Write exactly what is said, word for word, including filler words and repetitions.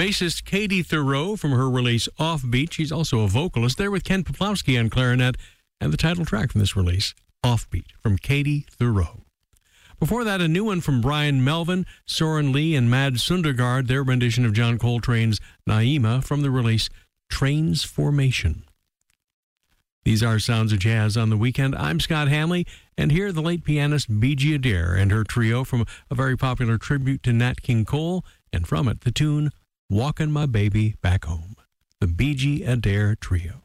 Bassist Katie Thoreau from her release Offbeat. She's also a vocalist there with Ken Poplowski on clarinet, and the title track from this release, Offbeat, from Katie Thoreau. Before that, a new one from Brian Melvin, Soren Lee, and Mad Sundergaard, their rendition of John Coltrane's Naima from the release Transformation. These are Sounds of Jazz on the Weekend. I'm Scott Hanley, and here the late pianist Bee Gee Adair and her trio from a very popular tribute to Nat King Cole, and from it the tune Walkin' My Baby Back Home. The Bee Gee Adair Trio.